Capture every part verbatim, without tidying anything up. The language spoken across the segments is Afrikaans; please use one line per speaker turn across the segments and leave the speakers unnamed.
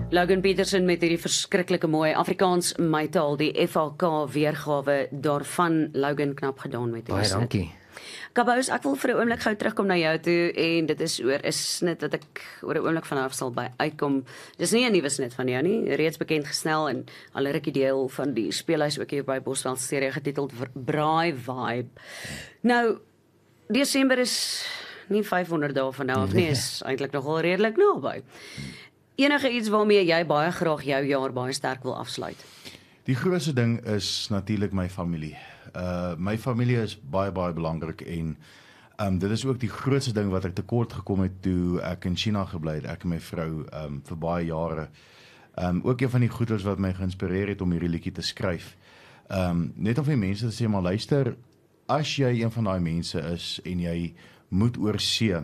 Logan Petersen met hierdie verskriklike mooi Afrikaans my taal, die F A K weergawe daarvan. Logan, knap gedaan met
Baie dankie.
Kabous, ek wil vir 'n oomblik gou terugkom na jou toe en dit is oor 'n snit wat ek oor 'n oomblik vanaf sal by uitkom. Dis nie 'n nuwe snit van jou nie, reeds bekend gesnel en al rukkie deel van die speelhuis ook hier by Bosveld serie getiteld Braai Vibe. Nou, Desember is nie vyfhonderd dae van nou af nie, is eintlik nogal redelik naby. Enige iets waarmee jy baie graag jou jaar baie sterk wil afsluit?
Die grootste ding is natuurlik my familie. Uh, my familie is baie, baie belangrik en um, dit is ook die grootste ding wat ek tekort gekom het toe ek in China gebly het, ek en my vrou, um, vir baie jare. Um, ook een van die goeders wat my geïnspireer het om hierdie liedjie te skryf. Um, net om vir mense te sê, maar luister, as jy een van daai mense is en jy moet oor see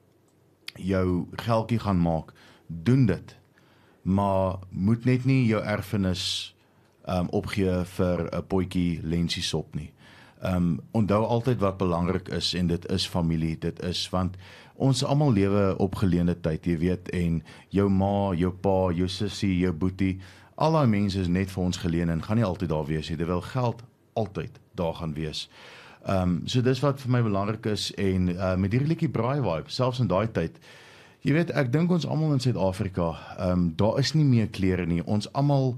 jou geldjie gaan maak, doen dit, maar moet net nie jou erfenis Um, opgee vir 'n potjie lensie sop nie. Um, onthou altyd wat belangrik is en dit is familie, dit is, want ons almal lewe op geleende tyd, jy weet, en jou ma, jou pa, jou sussie, jou boetie, al daai mense is net vir ons geleen en gaan nie altyd daar wees nie, terwyl geld altyd daar gaan wees. Um, so dis wat vir my belangrik is en uh, met hierdie liedjie Braai Vibe, selfs in daai tyd, jy weet, ek dink ons almal in Suid-Afrika, um, daar is nie meer klere nie, ons almal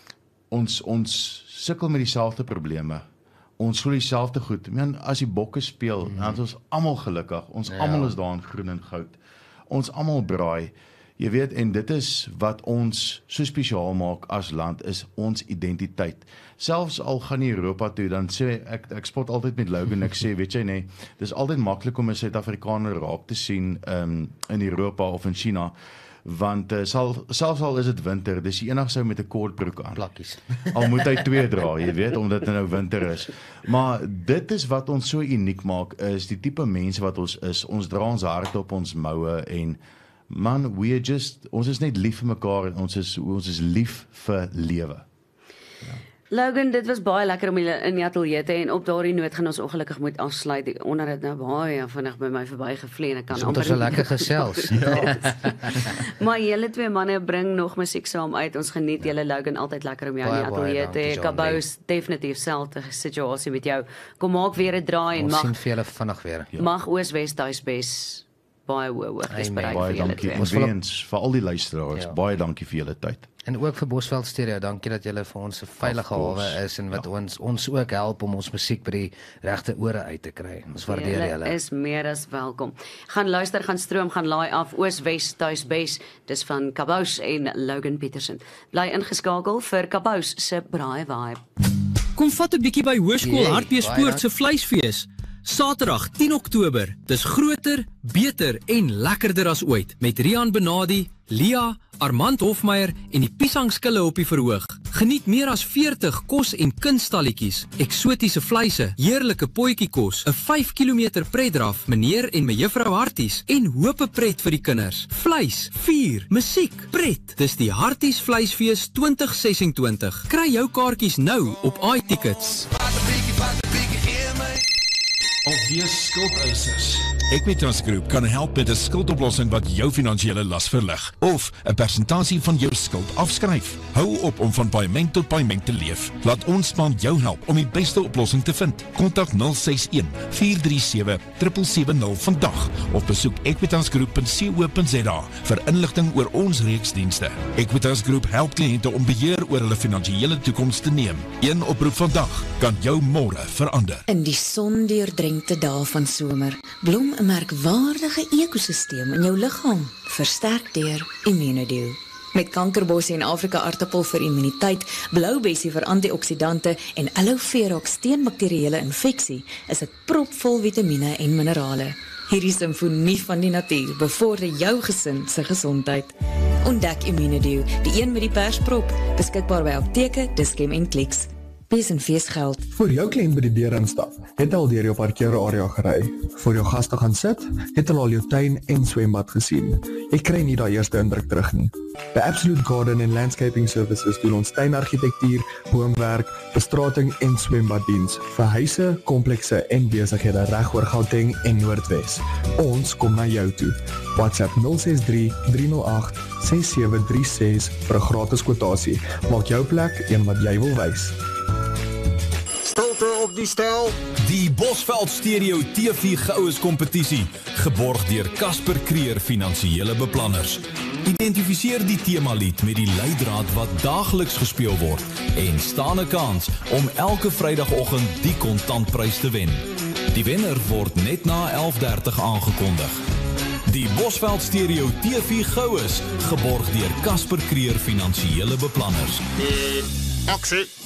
Ons, ons sukkel met dieselfde probleme. Ons voel dieselfde goed. Man, as die bokke speel, mm. dan is ons almal gelukkig. Ons ja. almal is daar in groen en goud. Ons almal braai. Jy weet, en dit is wat ons so spesiaal maak as land, is ons identiteit. Selfs al gaan jy Europa toe, dan sê ek, ek spot altyd met Logan, ek sê, weet jy nee, dis altyd maklik om 'n Suid-Afrikaner raak te sien um, in Europa of in China, want uh, sal, selfs al is dit winter, dis die enigste ou met 'n kortbroek aan.
Plakkies.
Al moet hy twee dra, jy weet, omdat dit nou winter is. Maar dit is wat ons so uniek maak, is die tipe mense wat ons is. Ons dra ons hart op ons moue en man, we are just, ons is net lief vir mekaar en ons is, ons is lief vir lewe. Ja.
Logan, dit was baie lekker om julle in die ateljee te hê en op daardie noot gaan ons ongelukkig moet afsluit. Die onder het nou baie vinnig by my verbygevlieg en ek kan
amper... Ons het so lekker gesels.
Ja.
Maar julle twee manne bring nog musiek saam uit. Ons geniet julle, Logan, altyd lekker om jou in die ateljee te hê. Kabous, definitief selfde situasie met jou. Kom maak weer 'n draai en
ons
mag...
sien vir julle vinnig weer.
Ja. Mag Oos-Wes Tuisbes baie hoë hoogtes bereik vir julle twee.
Ons wens vir al die luisteraars, ja. baie dankie vir julle tyd.
En ook vir Bosveld Stereo, dankie dat julle vir ons 'n veilige hawe is en wat ja. ons ons ook help om ons musiek by die regte ore uit te kry. Ons waardeer julle.
Julle is meer as welkom. Gaan luister, gaan stroom, gaan laai af. Oos-Wes Tuisbes, dis van Kabous en Logan Petersen. Bly ingeskakel vir Kabous se Braai Vibe.
Kom vat 'n bietjie by Hoërskool Hartbeespoort se vleisfees. Saterdag tien Oktober, dis groter, beter en lekkerder as ooit, met Rian Benadi, Lia, Armand Hofmeyer en die piesangskille op die verhoog. Geniet meer as veertig kos- en kunstalletjies, eksotiese vleise, heerlike potjiekos, 'n vyf kilometer pretdraf, meneer en mejuffrou Harties en hope pret vir die kinders. Vleis, vuur, musiek, pret. Dis die Harties Vleisfees twintig ses en twintig. Kry jou kaartjies nou op iTickets.
Of wees skuldeisers. Equitas Groep kan help met 'n skuldoplossing wat jou finansiële las verlig of 'n persentasie van jou skuld afskryf. Hou op om van paaiement tot paaiement te leef. Laat ons span jou help om die beste oplossing te vind. Kontak nul ses een vier drie sewe sewe sewe nul vandag of besoek equitas groep punt co punt za vir inligting oor ons reeks dienste. Equitas Groep help kliënte om beheer oor hulle finansiële toekoms te neem. Een oproep vandag kan jou môre verander.
In die sondeurdrenkte dae van somer blom 'n merkwaardige ekosisteem in jou liggaam, versterk deur Immunodio. Met kankerbossie en Afrika aartappel vir immuniteit, bloubessie vir antioksidante en aloe vera teen bakterieële infeksie, is dit propvol vitamiene en minerale. Hierdie simfonie van die natuur bevorder jou gesin se gesondheid. Ontdek Immunodio, die een met die persprop, beskikbaar by apteke, Dischem en Clicks. Pes en feesgeld.
Voor jou kliënt by die deur instap, het al deur jou parkeerarea gery. Voor jou gaste gaan sit, het hulle al jou tuin en swembad gesien. Jy kry nie daai eerste indruk terug nie. By Absolute Garden and Landscaping Services doen ons tuinargitektuur, boomwerk, bestrating en swembaddiens vir huise, komplekse en besighede reg oor Gauteng en Noordwes. Ons kom na jou toe. WhatsApp nul ses drie, drie nul agt, ses sewe drie ses vir 'n gratis kwotasie. Maak jou plek een wat jy wil wys.
Stilte op die stel.
Die Bosveld Stereo T V Goues kompetisie, geborg deur Casper Creer Finansiële Beplanners. Identifiseer die temalied met die leidraad wat daagliks gespeel word en staan 'n kans om elke Vrydagoggend die kontantprys te wen. Die wenner word net na elf dertig aangekondig. Die Bosveld Stereo T V Goues, geborg deur Casper Creer Finansiële Beplanners.
Aksie.